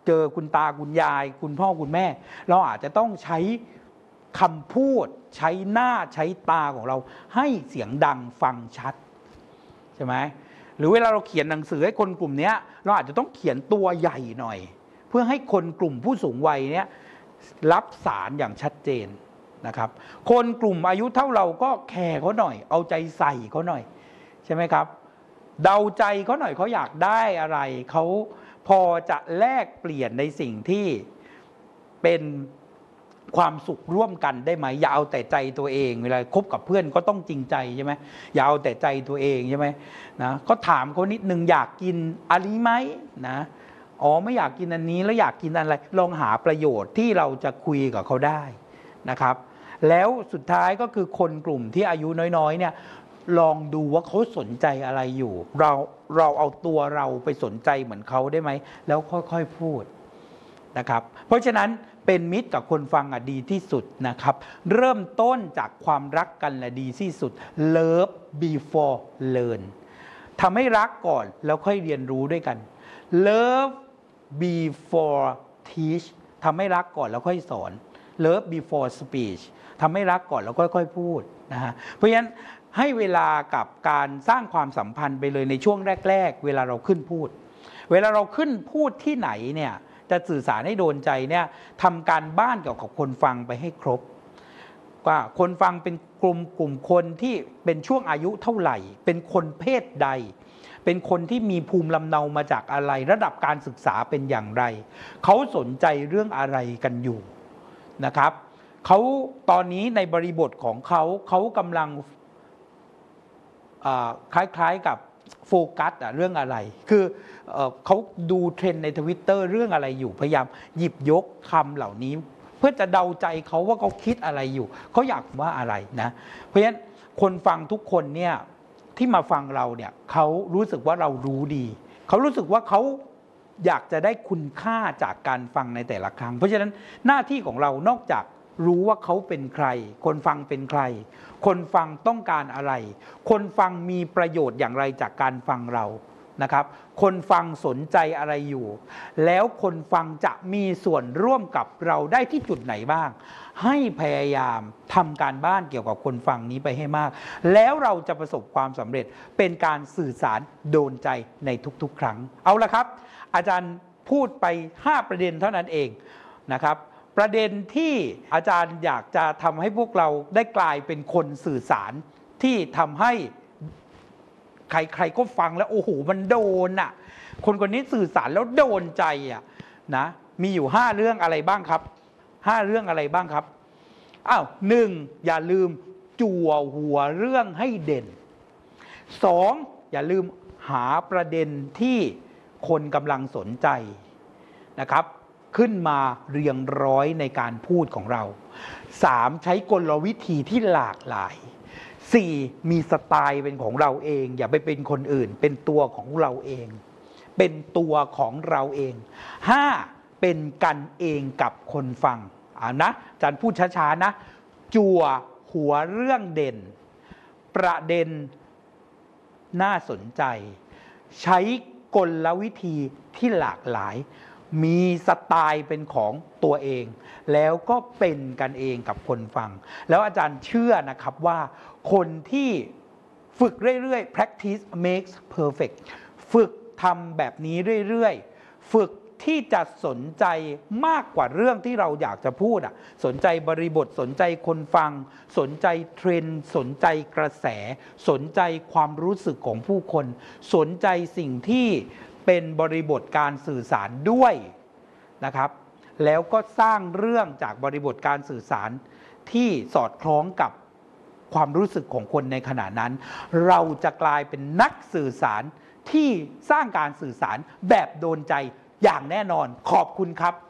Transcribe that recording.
เจอคุณตาคุณยายคุณพ่อคุณแม่เราอาจจะต้องใช้คำพูดใช้หน้าใช้ตาของเราให้เสียงดังฟังชัดใช่ไหมหรือเวลาเราเขียนหนังสือให้คนกลุ่มนี้เราอาจจะต้องเขียนตัวใหญ่หน่อยเพื่อให้คนกลุ่มผู้สูงวัยเนี้ยรับสารอย่างชัดเจนนะครับคนกลุ่มอายุเท่าเราก็แคร์เขาหน่อยเอาใจใส่เขาหน่อยใช่ไหมครับเดาใจเขาหน่อยเขาอยากได้อะไรเขาพอจะแลกเปลี่ยนในสิ่งที่เป็นความสุขร่วมกันได้ไหมอย่าเอาแต่ใจตัวเองเวลาคบกับเพื่อนก็ต้องจริงใจใช่ไหมอย่าเอาแต่ใจตัวเองใช่ไหมนะก็ถามเขานิดนึงอยากกินอันนี้ไหมนะอ๋อไม่อยากกินอันนี้แล้วอยากกินอะไรลองหาประโยชน์ที่เราจะคุยกับเขาได้นะครับแล้วสุดท้ายก็คือคนกลุ่มที่อายุน้อยๆเนี่ยลองดูว่าเขาสนใจอะไรอยู่เราเอาตัวเราไปสนใจเหมือนเขาได้ไหมแล้วค่อยๆพูดนะครับเพราะฉะนั้นเป็นมิตรกับคนฟังดีที่สุดนะครับเริ่มต้นจากความรักกันดีที่สุด Love before learn ทำให้รักก่อนแล้วค่อยเรียนรู้ด้วยกัน Love before teach ทำให้รักก่อนแล้วค่อยสอน Love before speech ทำให้รักก่อนแล้วค่อยๆพูดนะฮะเพราะฉะนั้นให้เวลากับการสร้างความสัมพันธ์ไปเลยในช่วงแรกๆเวลาเราขึ้นพูดเวลาเราขึ้นพูดที่ไหนเนี่ยจะสื่อสารให้โดนใจเนี่ยทำการบ้านเกี่ยวกับคนฟังไปให้ครบว่าคนฟังเป็นกลุ่มคนที่เป็นช่วงอายุเท่าไหร่เป็นคนเพศใดเป็นคนที่มีภูมิลำเนามาจากอะไรระดับการศึกษาเป็นอย่างไรเขาสนใจเรื่องอะไรกันอยู่นะครับเขาตอนนี้ในบริบทของเขากำลังคล้ายๆกับโฟกัสเรื่องอะไรคือเขาดูเทรนด์ใน Twitter เรื่องอะไรอยู่พยายามหยิบยกคำเหล่านี้เพื่อจะเดาใจเขาว่าเขาคิดอะไรอยู่เขาอยากว่าอะไรนะเพราะฉะนั้นคนฟังทุกคนเนี่ยที่มาฟังเราเนี่ยเขารู้สึกว่าเรารู้ดีเขารู้สึกว่าเขาอยากจะได้คุณค่าจากการฟังในแต่ละครั้งเพราะฉะนั้นหน้าที่ของเรานอกจากรู้ว่าเขาเป็นใครคนฟังเป็นใครคนฟังต้องการอะไรคนฟังมีประโยชน์อย่างไรจากการฟังเรานะครับคนฟังสนใจอะไรอยู่แล้วคนฟังจะมีส่วนร่วมกับเราได้ที่จุดไหนบ้างให้พยายามทำการบ้านเกี่ยวกับคนฟังนี้ไปให้มากแล้วเราจะประสบความสำเร็จเป็นการสื่อสารโดนใจในทุกๆครั้งเอาละครับอาจารย์พูดไป5ประเด็นเท่านั้นเองนะครับประเด็นที่อาจารย์อยากจะทำให้พวกเราได้กลายเป็นคนสื่อสารที่ทำให้ใครๆก็ฟังแล้วโอ้โหมันโดนอ่ะคนนี้สื่อสารแล้วโดนใจอ่ะนะมีอยู่5เรื่องอะไรบ้างครับ5เรื่องอะไรบ้างครับ1อย่าลืมจั่วหัวเรื่องให้เด่น2อย่าลืมหาประเด็นที่คนกำลังสนใจนะครับขึ้นมาเรียงร้อยในการพูดของเรา3ใช้กลวิธีที่หลากหลาย4มีสไตล์เป็นของเราเองอย่าไปเป็นคนอื่นเป็นตัวของเราเองเป็นตัวของเราเอง5เป็นกันเองกับคนฟังนะอาจารย์พูดช้าๆนะจั่วหัวเรื่องเด่นประเด็นน่าสนใจใช้กลวิธีที่หลากหลายมีสไตล์เป็นของตัวเองแล้วก็เป็นกันเองกับคนฟังแล้วอาจารย์เชื่อนะครับว่าคนที่ฝึกเรื่อยๆ practice makes perfect ฝึกทำแบบนี้เรื่อยๆฝึกที่จะสนใจมากกว่าเรื่องที่เราอยากจะพูดสนใจบริบทสนใจคนฟังสนใจเทรนด์สนใจกระแสสนใจความรู้สึกของผู้คนสนใจสิ่งที่เป็นบริบทการสื่อสารด้วยนะครับแล้วก็สร้างเรื่องจากบริบทการสื่อสารที่สอดคล้องกับความรู้สึกของคนในขณะนั้นเราจะกลายเป็นนักสื่อสารที่สร้างการสื่อสารแบบโดนใจอย่างแน่นอนขอบคุณครับ